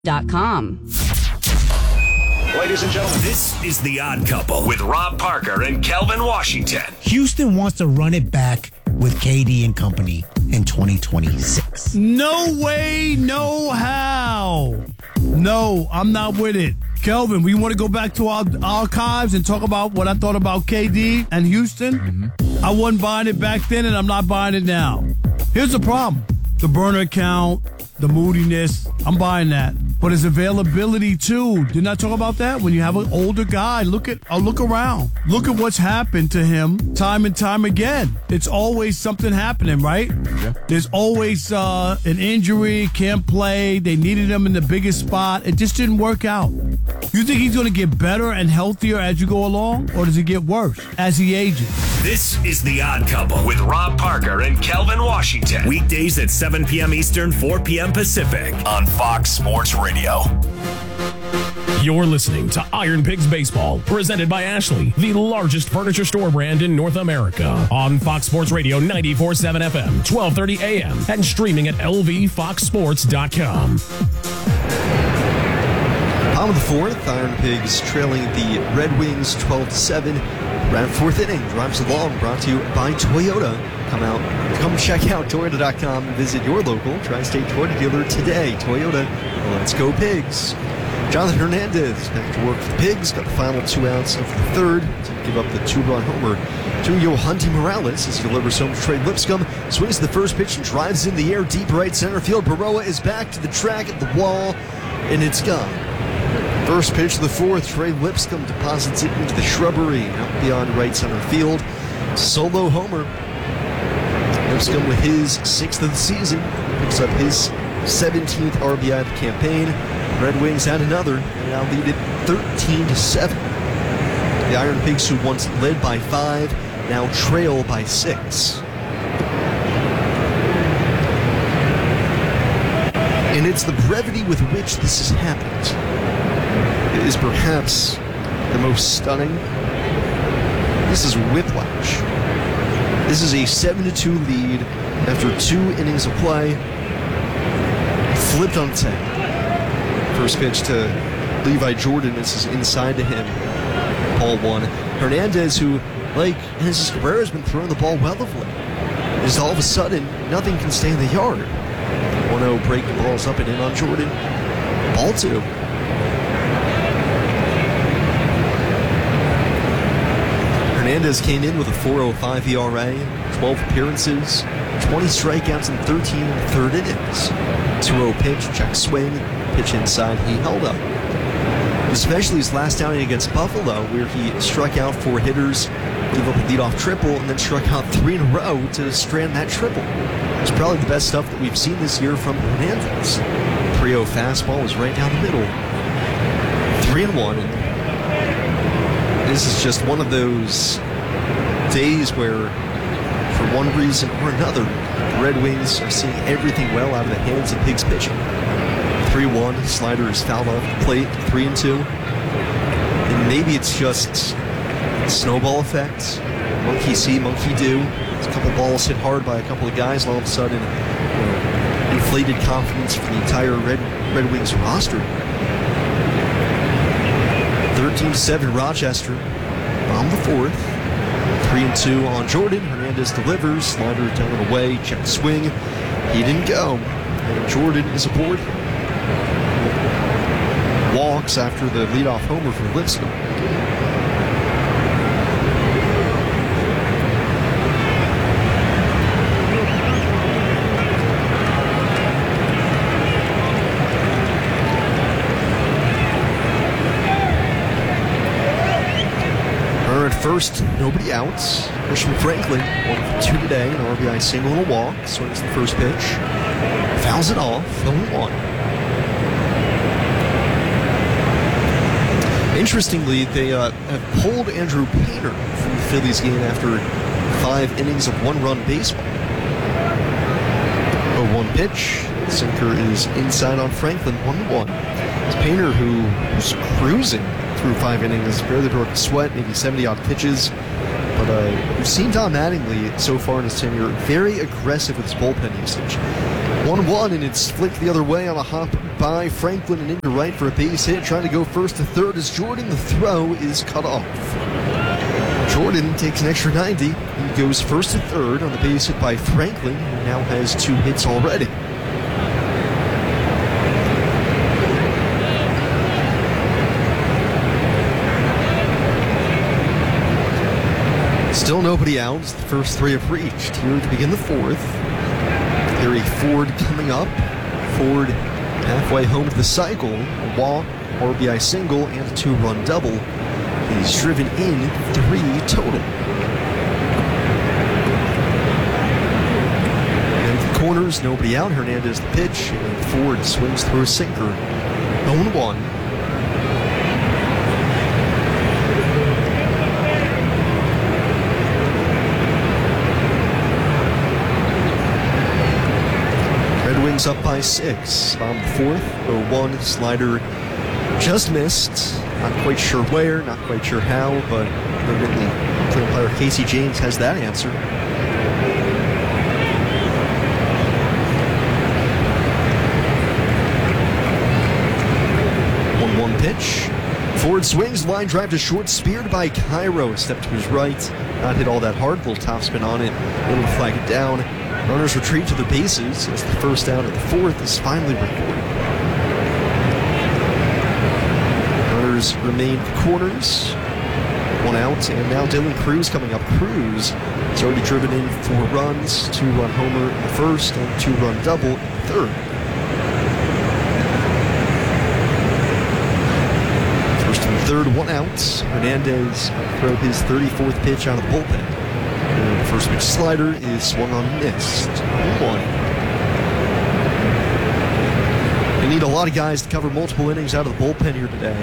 HomeAdvisor.com. Ladies and gentlemen, this is The Odd Couple with Rob Parker and Kelvin Washington. Houston wants to run it back with KD and company in 2026. No way, no how. No, I'm not with it. Kelvin, we want to go back to our archives and talk about what I thought about KD and Houston? Mm-hmm. I wasn't buying it back then, and I'm not buying it now. Here's the problem. The burner account, the moodiness, I'm buying that. But his availability, too. Didn't I talk about that? When you have an older guy, look around. Look at what's happened to him time and time again. It's always something happening, right? Yeah. There's always an injury, can't play. They needed him in the biggest spot. It just didn't work out. You think he's going to get better and healthier as you go along? Or does it get worse as he ages? This is The Odd Couple with Rob Parker and Kelvin Washington. Weekdays at 7 p.m. Eastern, 4 p.m. Pacific on Fox Sports Radio. You're listening to Iron Pigs Baseball, presented by Ashley, the largest furniture store brand in North America. On Fox Sports Radio 94.7 FM, 1230 AM, and streaming at lvfoxsports.com. Bottom of the fourth, Iron Pigs trailing the Red Wings 12-7. Round fourth inning, drives along, brought to you by Toyota. Come check out Toyota.com and visit your local Tri-State Toyota dealer today. Toyota, let's go Pigs. Jonathan Hernandez, back to work for the Pigs, got the final 2 outs of the third to give up the 2-run homer to Yohandy Morales as he delivers home to Trey Lipscomb. Swings the first pitch and drives in the air deep right center field. Baroa is back to the track at the wall, and it's gone. First pitch of the fourth, Trey Lipscomb deposits it into the shrubbery out beyond right center field. Solo homer. Lipscomb with his 6th of the season, picks up his 17th RBI of the campaign. Red Wings had another, and now lead it 13-7. The Iron Pigs, who once led by 5, now trail by 6. And it's the brevity with which this has happened. It is perhaps the most stunning. This is whiplash. This is a 7-2 lead after 2 innings of play. Flipped on its head. First pitch to Levi Jordan. This is inside to him. Ball 1. Hernandez, who, like Jesus Cabrera, has been throwing the ball well of late. Just all of a sudden, nothing can stay in the yard. 1-0 breaking balls up and in on Jordan. Ball 2. Hernandez came in with a 4.05 ERA, 12 appearances, 20 strikeouts in 13 third innings. 2-0 pitch, check swing, pitch inside, he held up. Especially his last outing against Buffalo, where he struck out 4 hitters, gave up a leadoff triple, and then struck out 3 in a row to strand that triple. It's probably the best stuff that we've seen this year from Hernandez. 3-0 fastball was right down the middle. 3-1. This is just one of those days where, for one reason or another, the Red Wings are seeing everything well out of the hands of Pigs pitching. 3-1, slider is fouled off the plate, 3-2. And maybe it's just snowball effect. Monkey see, monkey do. There's a couple balls hit hard by a couple of guys, and all of a sudden, inflated confidence for the entire Red Wings roster. 13-7 Rochester. Bottom of the fourth. 3-2 on Jordan. Hernandez delivers. Slider down and away. Check swing. He didn't go. And Jordan is aboard. Walks after the leadoff homer for Lipscomb. First, nobody outs. Christian Franklin, 1 for 2 today, an RBI single and a walk. Swings the first pitch. Fouls it off, 0-1. Interestingly, they have pulled Andrew Painter from the Phillies game after 5 innings of 1-run baseball. 0-1 pitch. The sinker is inside on Franklin, 1-1. It's Painter who was cruising through 5 innings, barely broke a sweat, maybe 70-odd pitches. But we've seen Don Mattingly so far in his tenure very aggressive with his bullpen usage. 1-1, and it's flicked the other way on a hop by Franklin and into right for a base hit. Trying to go first to third as Jordan. The throw is cut off. Jordan takes an extra 90. He goes first to third on the base hit by Franklin, who now has 2 hits already. Still nobody out. The first 3 have reached here to begin the 4th. Harry Ford coming up. Ford halfway home to the cycle. A walk, RBI single, and a 2-run double. He's driven in 3 total. And the corners, nobody out. Hernandez the pitch, and Ford swings through a sinker. 0-1. Red Wings up by 6. On the 4th, 0-1. Slider just missed. Not quite sure where, not quite sure how, but evidently player umpire Casey James has that answer. 1-1 pitch. Ford swings, line drive to short, speared by Cairo. Step to his right, not hit all that hard. Little topspin on it, able to flag it down. Runners retreat to the bases as the first out of the 4th is finally recorded. Remain the corners. 1 out, and now Dylan Cruz coming up. Cruz has already driven in 4 runs, 2-run homer in the first, and 2-run double in the third. First and third, 1 out. Hernandez throw his 34th pitch out of the bullpen. And the first pitch slider is swung on, missed. 1-1. They need a lot of guys to cover multiple innings out of the bullpen here today.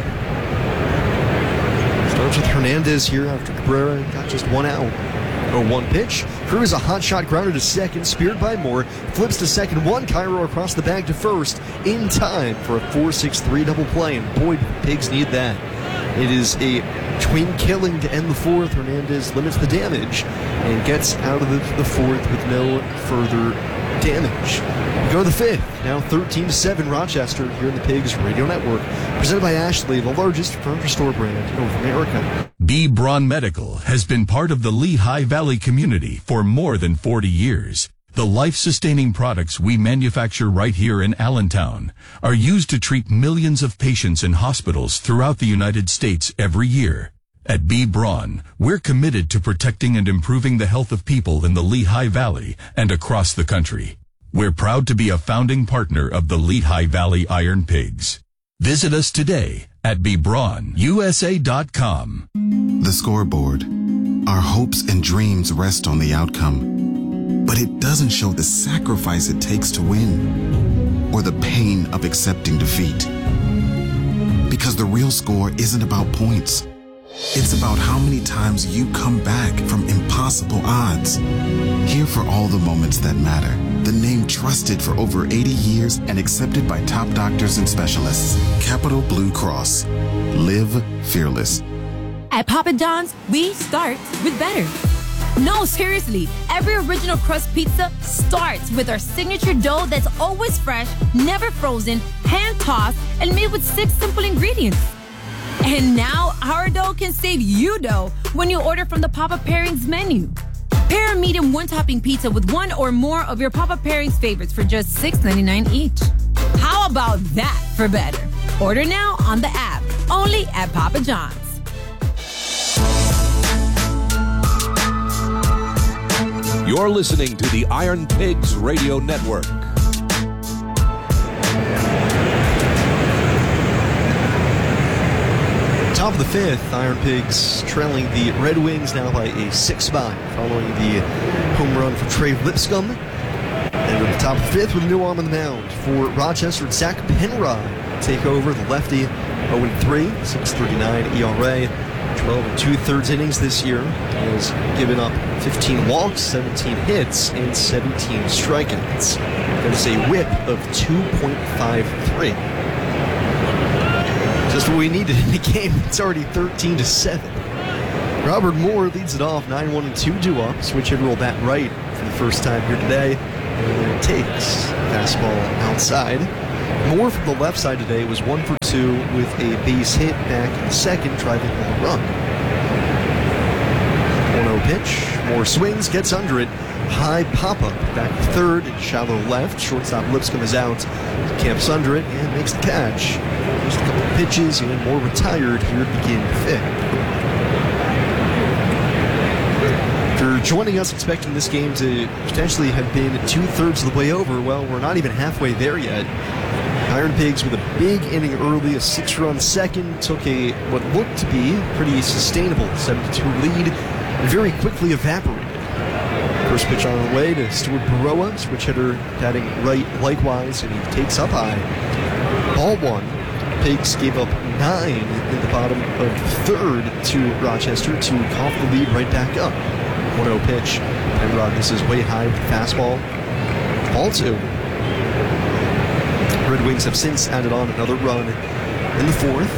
Starts with Hernandez here after Cabrera got just 1 out. 0-1 pitch. Cruz a hot shot grounder to second, speared by Moore. Flips to second, 1. Cairo across the bag to first in time for a 4-6-3 double play, and boy, the Pigs need that. It is a twin killing to end the 4th. Hernandez limits the damage and gets out of the 4th with no further damage. We go to the 5th, now 13-7 Rochester here in the Pigs Radio Network. Presented by Ashley, the largest furniture store brand in North America. B. Braun Medical has been part of the Lehigh Valley community for more than 40 years. The life-sustaining products we manufacture right here in Allentown are used to treat millions of patients in hospitals throughout the United States every year. At B. Braun, we're committed to protecting and improving the health of people in the Lehigh Valley and across the country. We're proud to be a founding partner of the Lehigh Valley Iron Pigs. Visit us today at bbraunusa.com. The scoreboard. Our hopes and dreams rest on the outcome, but it doesn't show the sacrifice it takes to win or the pain of accepting defeat. Because the real score isn't about points. It's about how many times you come back from impossible odds. Here for all the moments that matter. The name trusted for over 80 years and accepted by top doctors and specialists. Capital Blue Cross. Live fearless. At Papa John's, we start with better. No, seriously, every original crust pizza starts with our signature dough that's always fresh, never frozen, hand-tossed, and made with 6 simple ingredients. And now, our dough can save you dough when you order from the Papa Pairings menu. Pair a medium 1-topping pizza with 1 or more of your Papa Pairings favorites for just $6.99 each. How about that for better? Order now on the app, only at Papa John's. You're listening to the Iron Pigs Radio Network. Top of the 5th, Iron Pigs trailing the Red Wings now by a 6-spot following the home run for Trey Lipscomb. And at the top of the 5th with a new arm on the mound for Rochester, Zach Penrod take over the lefty. 0-3, 6.39 ERA, 12 2/3 innings this year. He has given up 15 walks, 17 hits, and 17 strikeouts. That is a whip of 2.53. Just what we needed in the game. It's already 13-7. Robert Moore leads it off, 9-1 and 2 due up. Switch hitter will bat right for the first time here today. and takes fastball outside. Moore from the left side today was 1 for 2 with a base hit back in the second, driving a run. 1-0 pitch. Moore swings, gets under it. High pop-up back to third and shallow left. Shortstop Lipscomb is out. Camps under it and makes the catch. Just a couple of pitches and Moore retired here to begin the fifth. If you're joining us expecting this game to potentially have been 2/3 of the way over, well, we're not even halfway there yet. Iron Pigs with a big inning early, a 6-run second, took a what looked to be pretty sustainable 7-2 lead and very quickly evaporated. First pitch on the way to Stuart Baroa, switch hitter batting right likewise, and he takes up high. Ball one. Pigs gave up 9 in the bottom of third to Rochester to cough the lead right back up. 1-0 pitch. Penrod misses way high with the fastball. Ball 2. Red Wings have since added on another run in the fourth.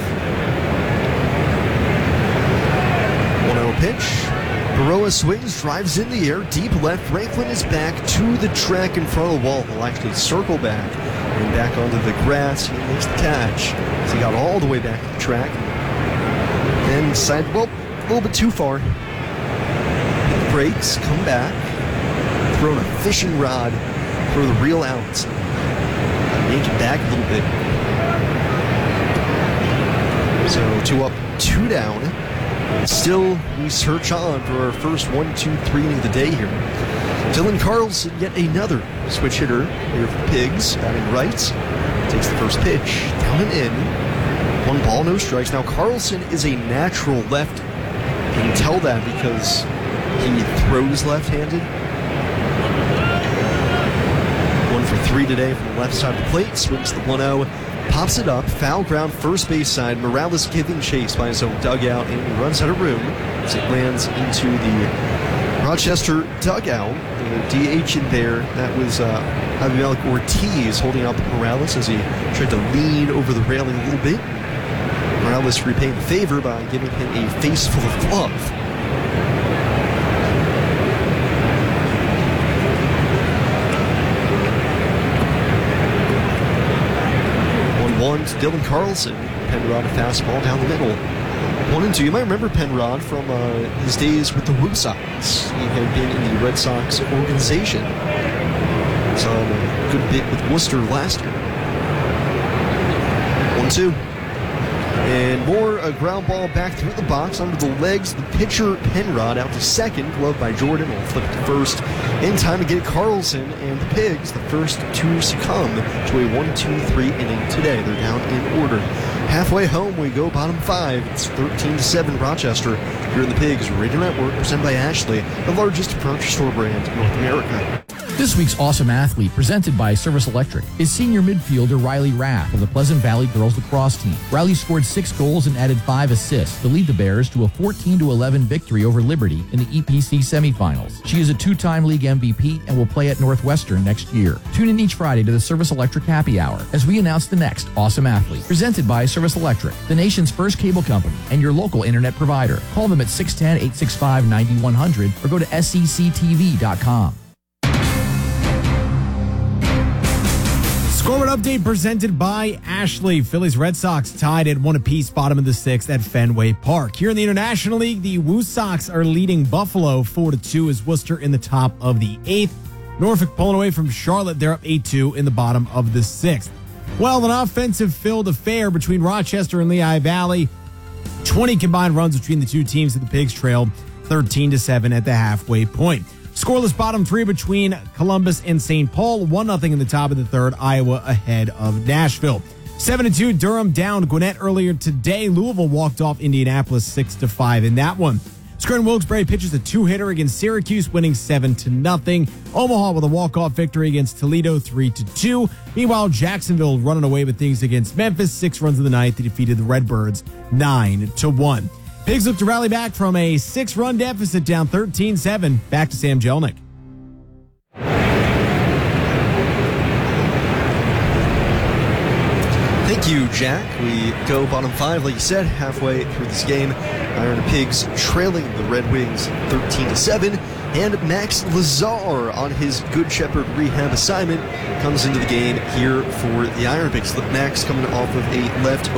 1-0 pitch. Baroa swings, drives in the air, deep left. Franklin is back to the track in front of the wall. He'll actually circle back and back onto the grass. He makes the catch. So he got all the way back to the track. Then decided, well, a little bit too far. Breaks, come back, thrown a fishing rod for the reel out. Yank it back a little bit. So 2 up, 2 down. Still, we search on for our first 1-2-3 inning of the day here. Dylan Carlson, yet another switch hitter here for Pigs, batting right. Takes the first pitch, down and in. 1 ball, no strikes. Now Carlson is a natural lefty. You can tell that because he throws left-handed. 1 for 3 today from the left side of the plate. Swings the 1-0. Pops it up. Foul ground first base side. Morales giving chase by his own dugout. And he runs out of room as it lands into the Rochester dugout. The DH in there. That was Abimelech Ortiz holding out Morales as he tried to lean over the railing a little bit. Morales repaying the favor by giving him a face full of glove. 1 to Dylan Carlson. Penrod a fastball down the middle. 1-2. You might remember Penrod from his days with the Woo Sox. He had been in the Red Sox organization. Saw him a good bit with Worcester last year. 1-2. And more a ground ball back through the box under the legs. The pitcher Penrod out to second, gloved by Jordan, will flip to first. In time to get Carlson and the Pigs, the first to succumb to a 1-2-3 inning today. They're down in order. Halfway home we go, bottom 5. It's 13-7 Rochester. Here in the Pigs Radio Network, presented by Ashley, the largest furniture store brand in North America. This week's Awesome Athlete, presented by Service Electric, is senior midfielder Riley Rath of the Pleasant Valley Girls Lacrosse team. Riley scored 6 goals and added 5 assists to lead the Bears to a 14-11 victory over Liberty in the EPC semifinals. She is a 2-time league MVP and will play at Northwestern next year. Tune in each Friday to the Service Electric Happy Hour as we announce the next Awesome Athlete, presented by Service Electric, the nation's first cable company and your local internet provider. Call them at 610-865-9100 or go to SECTV.com. Scoreboard update presented by Ashley. Phillies Red Sox tied at 1 apiece, bottom of the 6th at Fenway Park. Here in the International League, the Woo Sox are leading Buffalo 4-2 as Worcester in the top of the 8th. Norfolk pulling away from Charlotte. They're up 8-2 in the bottom of the 6th. Well, an offensive-filled affair between Rochester and Lehigh Valley. 20 combined runs between the two teams as the Pigs trailed 13-7 at the halfway point. Scoreless bottom 3 between Columbus and St. Paul. 1-0 in the top of the 3rd. Iowa ahead of Nashville. 7-2 Durham down Gwinnett earlier today. Louisville walked off Indianapolis 6-5 in that one. Scranton Wilkes-Barre pitches a 2-hitter against Syracuse, winning 7-0. Omaha with a walk-off victory against Toledo 3-2. Meanwhile, Jacksonville running away with things against Memphis. 6 runs in the ninth. They defeated the Redbirds 9-1. Pigs look to rally back from a 6-run deficit down 13-7. Back to Sam Jelnick. Thank you, Jack. We go bottom 5, like you said, halfway through this game. Iron Pigs trailing the Red Wings 13-7. And Max Lazar on his Good Shepherd rehab assignment comes into the game here for the Iron Pigs. Max coming off of a left